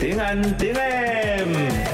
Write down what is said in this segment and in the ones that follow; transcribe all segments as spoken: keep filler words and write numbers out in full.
Tiếng Anh tiếng em.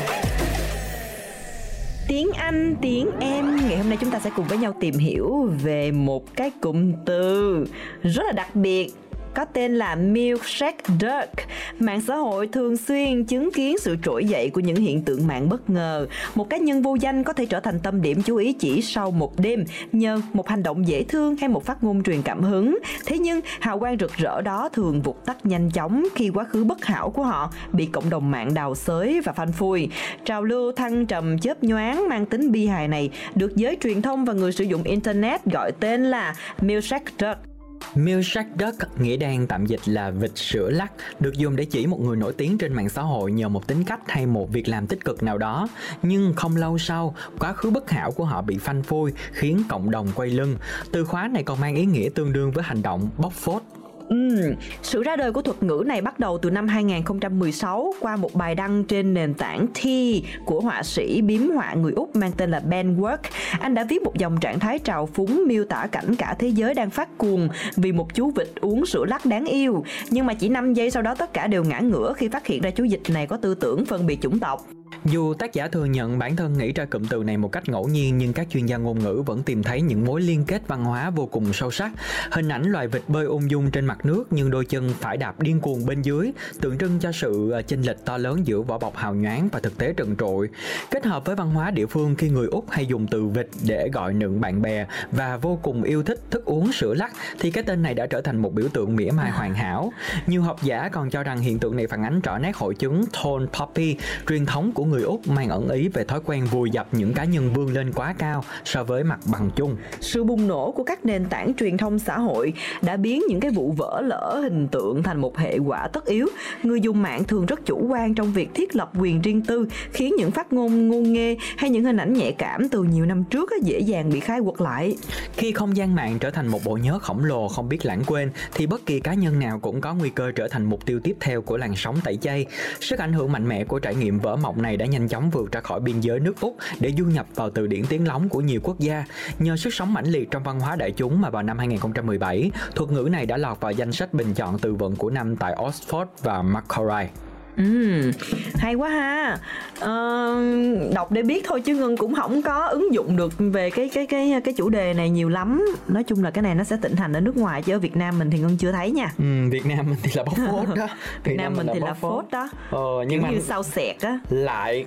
Tiếng Anh tiếng em. Ngày hôm nay chúng ta sẽ cùng với nhau tìm hiểu về một cái cụm từ rất là đặc biệt có tên là Milkshake Duck. Mạng xã hội thường xuyên chứng kiến sự trỗi dậy của những hiện tượng mạng bất ngờ. Một cá nhân vô danh có thể trở thành tâm điểm chú ý chỉ sau một đêm nhờ một hành động dễ thương hay một phát ngôn truyền cảm hứng. Thế nhưng hào quang rực rỡ đó thường vụt tắt nhanh chóng khi quá khứ bất hảo của họ bị cộng đồng mạng đào xới và phanh phui. Trào lưu thăng trầm chớp nhoáng mang tính bi hài này được giới truyền thông và người sử dụng Internet gọi tên là Milkshake Duck. Milkshake Duck nghĩa đen tạm dịch là vịt sữa lắc, được dùng để chỉ một người nổi tiếng trên mạng xã hội nhờ một tính cách hay một việc làm tích cực nào đó. Nhưng không lâu sau, quá khứ bất hảo của họ bị phanh phui khiến cộng đồng quay lưng. Từ khóa này còn mang ý nghĩa tương đương với hành động bóc phốt. Ừ, sự ra đời của thuật ngữ này bắt đầu từ năm hai không một sáu qua một bài đăng trên nền tảng T của họa sĩ biếm họa người Úc mang tên là Ben Work. Anh đã viết một dòng trạng thái trào phúng miêu tả cảnh cả thế giới đang phát cuồng vì một chú vịt uống sữa lắc đáng yêu. Nhưng mà chỉ năm giây sau đó tất cả đều ngã ngửa khi phát hiện ra chú vịt này có tư tưởng phân biệt chủng tộc. Dù tác giả thừa nhận bản thân nghĩ ra cụm từ này một cách ngẫu nhiên, nhưng các chuyên gia ngôn ngữ vẫn tìm thấy những mối liên kết văn hóa vô cùng sâu sắc. Hình ảnh loài vịt bơi ung dung trên mặt nước nhưng đôi chân phải đạp điên cuồng bên dưới, tượng trưng cho sự chênh lệch to lớn giữa vỏ bọc hào nhoáng và thực tế trần trội. Kết hợp với văn hóa địa phương khi người Úc hay dùng từ vịt để gọi nựng bạn bè và vô cùng yêu thích thức uống sữa lắc, thì cái tên này đã trở thành một biểu tượng mỉa mai hoàn hảo. Nhiều học giả còn cho rằng hiện tượng này phản ánh rõ nét hội chứng tall poppy truyền thống của người Úc, mang ẩn ý về thói quen vùi dập những cá nhân vươn lên quá cao so với mặt bằng chung. Sự bùng nổ của các nền tảng truyền thông xã hội đã biến những cái vụ vỡ lỡ hình tượng thành một hệ quả tất yếu. Người dùng mạng thường rất chủ quan trong việc thiết lập quyền riêng tư, khiến những phát ngôn ngôn nghê hay những hình ảnh nhạy cảm từ nhiều năm trước dễ dàng bị khai quật lại. Khi không gian mạng trở thành một bộ nhớ khổng lồ không biết lãng quên, thì bất kỳ cá nhân nào cũng có nguy cơ trở thành mục tiêu tiếp theo của làn sóng tẩy chay. Sức ảnh hưởng mạnh mẽ của trải nghiệm vỡ mộng này đã nhanh chóng vượt ra khỏi biên giới nước Úc để du nhập vào từ điển tiếng lóng của nhiều quốc gia. Nhờ sức sống mãnh liệt trong văn hóa đại chúng mà vào năm hai không một bảy, thuật ngữ này đã lọt vào danh sách bình chọn từ vựng của năm tại Oxford và Macaulay. Ừ, hay quá ha. Ờ, đọc để biết thôi chứ Ngân cũng không có ứng dụng được về cái cái cái cái chủ đề này nhiều lắm. Nói chung là cái này nó sẽ thịnh hành ở nước ngoài chứ ở Việt Nam mình thì Ngân chưa thấy nha. Ừ, Việt Nam mình thì là bóc phốt đó. Việt Nam mình thì là phốt đó. Ờ, nhưng kiểu mà như sao sẹt á. Lại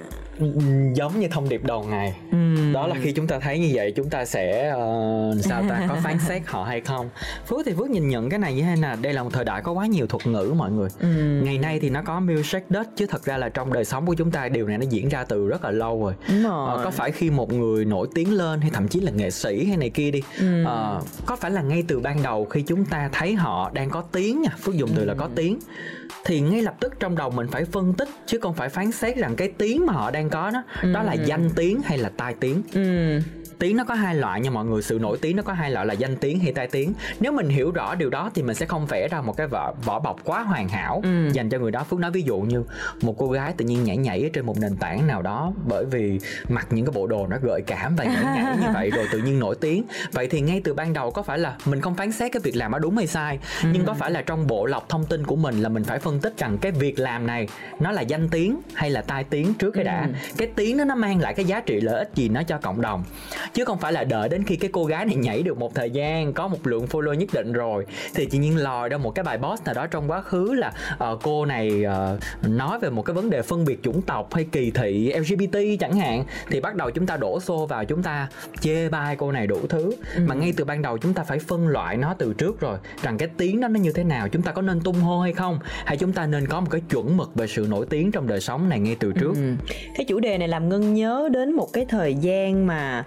giống như thông điệp đầu ngày. Ừ. Đó là khi chúng ta thấy như vậy chúng ta sẽ uh, sao ta có phán xét họ hay không. Phước thì Phước nhìn nhận cái này như thế nào? Đây là một thời đại có quá nhiều thuật ngữ mọi người. Ừ. Ngày nay thì nó có Milkshake Duck chứ thật ra là trong đời sống của chúng ta điều này nó diễn ra từ rất là lâu rồi. Đúng rồi. Uh, có phải khi một người nổi tiếng lên hay thậm chí là nghệ sĩ hay này kia đi, ừ. uh, có phải là ngay từ ban đầu khi chúng ta thấy họ đang có tiếng nha, Phước dùng từ ừ. là có tiếng, thì ngay lập tức trong đầu mình phải phân tích chứ không phải phán xét rằng cái tiếng mà họ đang có đó, ừ. đó là danh tiếng hay là tai tiếng. Ừ. Tiếng nó có hai loại nha mọi người, sự nổi tiếng nó có hai loại là danh tiếng hay tai tiếng. Nếu mình hiểu rõ điều đó thì mình sẽ không vẽ ra một cái vỏ, vỏ bọc quá hoàn hảo ừ. dành cho người đó. Phước nói ví dụ như một cô gái tự nhiên nhảy nhảy ở trên một nền tảng nào đó bởi vì mặc những cái bộ đồ nó gợi cảm và nhảy nhảy như vậy rồi tự nhiên nổi tiếng. Vậy thì ngay từ ban đầu có phải là mình không phán xét cái việc làm đó đúng hay sai, ừ. nhưng có phải là trong bộ lọc thông tin của mình là mình phải phân tích rằng cái việc làm này nó là danh tiếng hay là tai tiếng trước cái đã. Ừ. Cái tiếng đó nó mang lại cái giá trị lợi ích gì nó cho cộng đồng, chứ không phải là đợi đến khi cái cô gái này nhảy được một thời gian, có một lượng follow nhất định rồi thì tự nhiên lòi ra một cái bài post nào đó trong quá khứ là uh, cô này uh, nói về một cái vấn đề phân biệt chủng tộc hay kỳ thị L G B T chẳng hạn, thì bắt đầu chúng ta đổ xô vào, chúng ta chê bai cô này đủ thứ. Ừ. Mà ngay từ ban đầu chúng ta phải phân loại nó từ trước rồi, rằng cái tiếng đó nó như thế nào, chúng ta có nên tung hô hay không, hay chúng ta nên có một cái chuẩn mực về sự nổi tiếng trong đời sống này ngay từ trước. Ừ. Cái chủ đề này làm Ngân nhớ đến một cái thời gian mà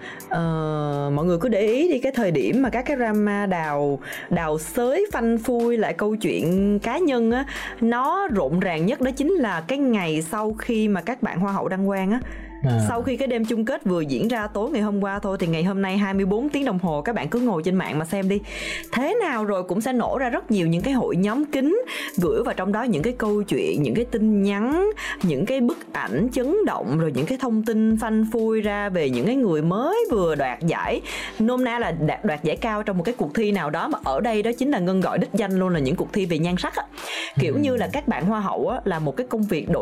uh, mọi người cứ để ý đi, cái thời điểm mà các cái drama đào đào xới phanh phui lại câu chuyện cá nhân á, nó rộn ràng nhất đó chính là cái ngày sau khi mà các bạn Hoa hậu đăng quang á. À. Sau khi cái đêm chung kết vừa diễn ra tối ngày hôm qua thôi thì ngày hôm nay hai mươi bốn tiếng đồng hồ các bạn cứ ngồi trên mạng mà xem đi. Thế nào rồi cũng sẽ nổ ra rất nhiều những cái hội nhóm kín, gửi vào trong đó những cái câu chuyện, những cái tin nhắn, những cái bức ảnh chấn động, rồi những cái thông tin phanh phui ra về những cái người mới vừa đoạt giải, nôm na là đạt, đoạt giải cao trong một cái cuộc thi nào đó, mà ở đây đó chính là Ngân gọi đích danh luôn là những cuộc thi về nhan sắc á. Kiểu ừ. như là các bạn Hoa hậu á là một cái công việc đổi